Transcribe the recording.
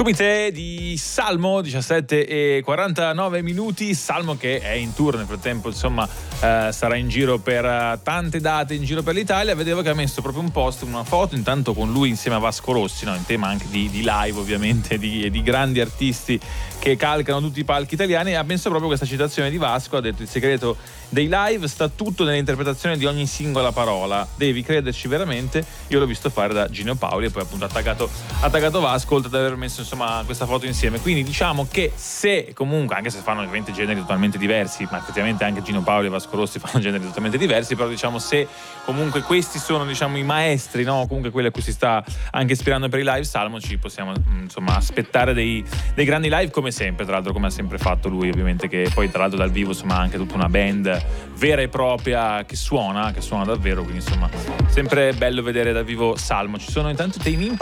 Comité di Salmo, 17:49. Salmo che è in tour nel frattempo, insomma, sarà in giro per tante date in giro per l'Italia. Vedevo che ha messo proprio un post, una foto intanto con lui insieme a Vasco Rossi, no? In tema anche di live, ovviamente, di grandi artisti che calcano tutti i palchi italiani. E ha messo proprio questa citazione di Vasco, ha detto: il segreto dei live sta tutto nell'interpretazione di ogni singola parola, devi crederci veramente. Io l'ho visto fare da Gino Paoli e poi appunto ha taggato Vasco, oltre ad aver messo insomma questa foto insieme. Quindi diciamo che se comunque, anche se fanno ovviamente generi totalmente diversi, ma effettivamente anche Gino Paoli e Vasco Rossi fanno generi totalmente diversi, però diciamo se comunque questi sono, diciamo, i maestri, no? Comunque quelli a cui si sta anche ispirando per i live Salmo, ci possiamo insomma aspettare dei grandi live, come sempre, tra l'altro, come ha sempre fatto lui, ovviamente, che poi tra l'altro dal vivo insomma ha anche tutta una band vera e propria che suona davvero, quindi insomma sempre bello vedere dal vivo Salmo. Ci sono intanto Tame Impala